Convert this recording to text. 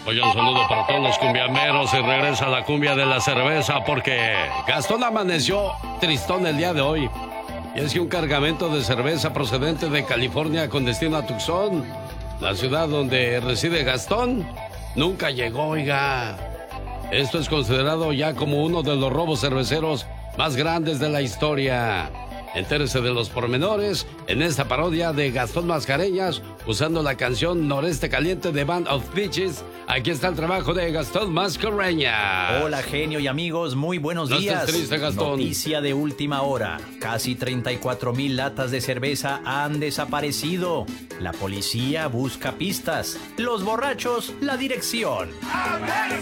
Oye, un saludo para todos los cumbiameros y regresa la cumbia de la cerveza porque Gastón amaneció tristón el día de hoy. Y es que un cargamento de cerveza procedente de California con destino a Tucson, la ciudad donde reside Gastón, nunca llegó, oiga. Esto es considerado ya como uno de los robos cerveceros más grandes de la historia. Entérese de los pormenores en esta parodia de Gastón Mascareñas usando la canción Noreste Caliente de Band of Bitches. Aquí está el trabajo de Gastón Mascareñas. Hola, genio y amigos, muy buenos No días. estés triste, Gastón. Noticia de última hora. Casi 34,000 latas de cerveza han desaparecido. La policía busca pistas. Los borrachos, la dirección.